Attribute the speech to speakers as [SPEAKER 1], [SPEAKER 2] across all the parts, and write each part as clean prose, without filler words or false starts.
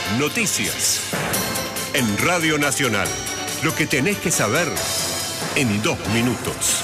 [SPEAKER 1] Noticias. En Radio Nacional. Lo que tenés que saber en 2 minutos.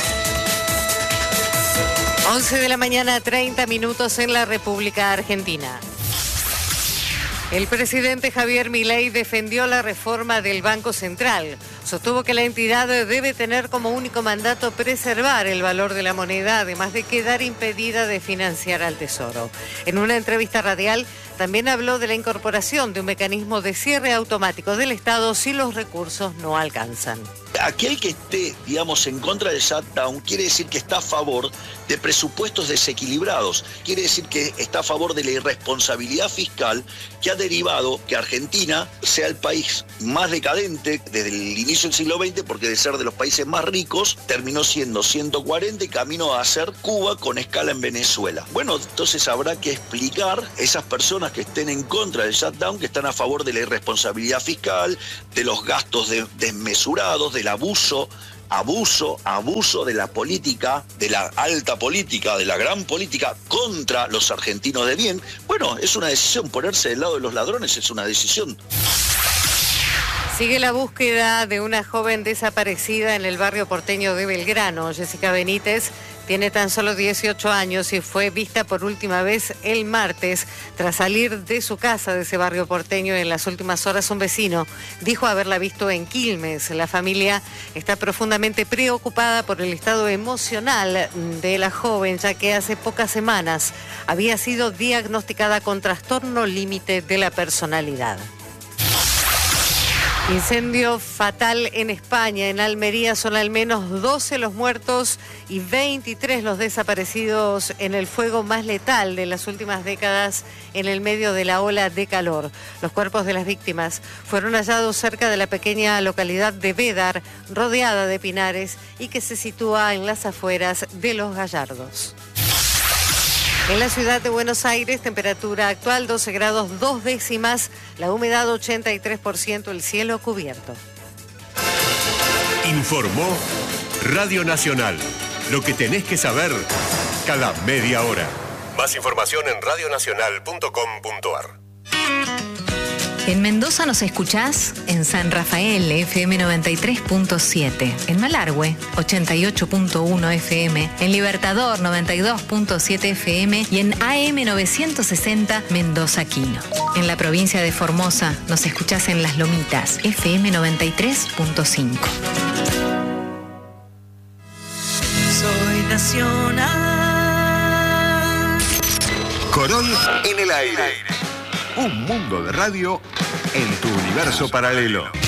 [SPEAKER 2] 11 de la mañana, 30 minutos en la República Argentina. El presidente Javier Milei defendió la reforma del Banco Central. Sostuvo que la entidad debe tener como único mandato preservar el valor de la moneda, además de quedar impedida de financiar al Tesoro. En una entrevista radial, también habló de la incorporación de un mecanismo de cierre automático del Estado si los recursos no alcanzan.
[SPEAKER 3] Aquel que esté, digamos, en contra del shutdown quiere decir que está a favor de presupuestos desequilibrados. Quiere decir que está a favor de la irresponsabilidad fiscal que ha derivado que Argentina sea el país más decadente desde el inicio del siglo XX, porque de ser de los países más ricos, terminó siendo 140 y camino a ser Cuba con escala en Venezuela. Bueno, entonces habrá que explicar a esas personas que estén en contra del shutdown, que están a favor de la irresponsabilidad fiscal, de los gastos desmesurados, del abuso de la política, de la alta política, de la gran política contra los argentinos de bien. Bueno, es una decisión, ponerse del lado de los ladrones es una decisión.
[SPEAKER 2] Sigue la búsqueda de una joven desaparecida en el barrio porteño de Belgrano. Jessica Benítez tiene tan solo 18 años y fue vista por última vez el martes. Tras salir de su casa de ese barrio porteño en las últimas horas, un vecino dijo haberla visto en Quilmes. La familia está profundamente preocupada por el estado emocional de la joven, ya que hace pocas semanas había sido diagnosticada con trastorno límite de la personalidad. Incendio fatal en España. En Almería son al menos 12 los muertos y 23 los desaparecidos en el fuego más letal de las últimas décadas en el medio de la ola de calor. Los cuerpos de las víctimas fueron hallados cerca de la pequeña localidad de Bédar, rodeada de pinares y que se sitúa en las afueras de Los Gallardos. En la ciudad de Buenos Aires, temperatura actual 12 grados 2 décimas, la humedad 83%, el cielo cubierto.
[SPEAKER 1] Informó Radio Nacional. Lo que tenés que saber cada media hora. Más información en radionacional.com.ar.
[SPEAKER 4] En Mendoza nos escuchás en San Rafael, FM 93.7, en Malargüe, 88.1 FM, en Libertador, 92.7 FM y en AM 960 Mendoza Quino. En la provincia de Formosa nos escuchás en Las Lomitas, FM 93.5.
[SPEAKER 5] Soy nacional.
[SPEAKER 1] Corol en el aire. Un mundo de radio en tu universo paralelo.